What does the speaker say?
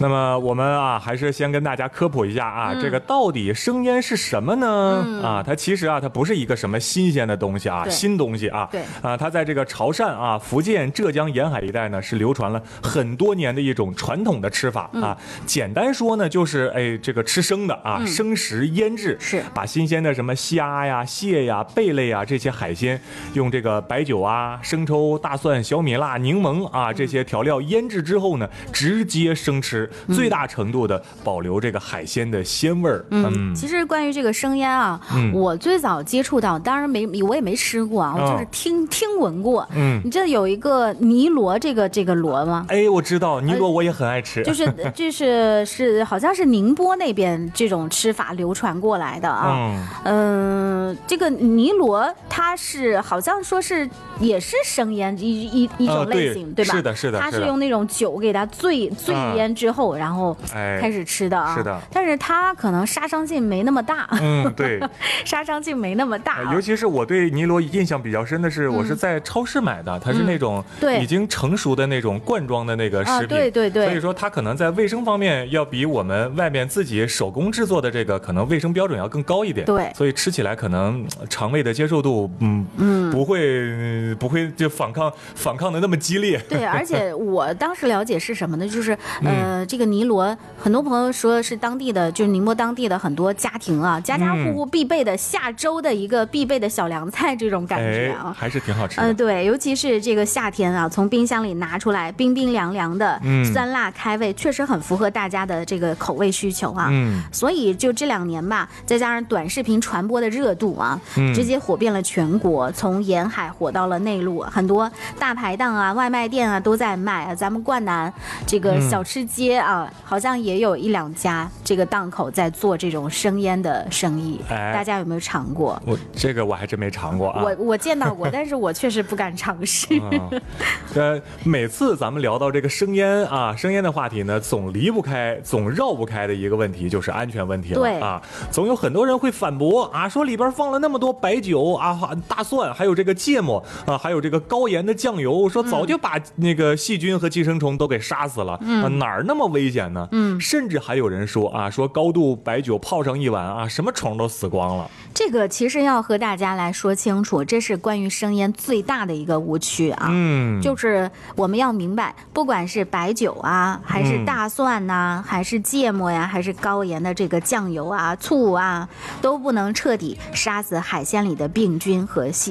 那么我们啊，还是先跟大家科普一下啊，这个到底生腌是什么呢？啊，它其实啊，它不是一个什么新鲜的东西啊，新东西啊。 对啊，它在这个潮汕啊、福建、浙江沿海一带呢，是流传了很多年的一种传统的吃法啊。简单说呢，就是这个吃生的啊，生食腌制， 是把新鲜的什么虾呀、蟹呀、贝类啊这些海鲜，用这个白酒啊、生抽、大蒜、小米辣、柠檬啊这些调料腌制之后呢，直接生吃，最大程度的保留这个海鲜的鲜味儿。 其实关于这个生腌啊，我最早接触到，当然我也没吃过啊，我就是听闻过。你知道有一个尼罗这个螺吗？ 我知道尼罗，我也很爱吃。 是好像是宁波那边这种吃法流传过来的啊。这个尼罗它是好像说是也是生腌一种类型，对吧？ 是的， 它是用那种酒给它醉腌之后，然后开始吃的啊。 是的， 但是它可能杀伤性没那么大。 对， 杀伤性没那么大。 尤其是我对尼罗印象比较深的是，我是在超市买的，它是那种已经成熟的那种罐装的那个食品。 对。 所以说它可能在卫生方面要比我们外面自己手工制作的这个可能卫生标准要更高一点。 对， 所以吃起来可能肠胃的接受度，不会就反抗的那么激烈。 对，而且我当时了解是什么呢？就是这个尼罗，很多朋友说是当地的，就是宁波当地的很多家庭啊，家家户户必备的下周的一个必备的小凉菜，这种感觉啊， 还是挺好吃的。 对，尤其是这个夏天啊，从冰箱里拿出来，冰冰凉凉的，酸辣开胃，确实很符合大家的这个口味需求啊。所以就这2年吧，再加上短视频传播的热度啊，直接火遍了全国，从沿海火到了内陆，很多大排档啊、外卖店啊都在卖啊。咱们灌南这个小吃街啊，好像也有1-2家这个档口在做这种生腌的生意。大家有没有尝过？ 我还真没尝过啊。 我见到过，但是我确实不敢尝试。 每次咱们聊到这个生腌的话题呢，总绕不开的一个问题就是安全问题了。 对啊，总有很多人会反驳啊，说里边放了那么多白酒啊、大蒜，还有这个芥末啊，还有这个高盐的酱油，说早就把那个细菌和寄生虫都给杀死了。哪儿那么危险呢？甚至还有人说啊，说高度白酒泡上一碗啊，什么虫都死光了。 这个其实要和大家来说清楚，这是关于生腌最大的一个误区啊。就是我们要明白，不管是白酒啊，还是大蒜呐，还是芥末呀，还是高盐的这个酱油啊、醋啊，都不能彻底杀死海鲜里的病菌和细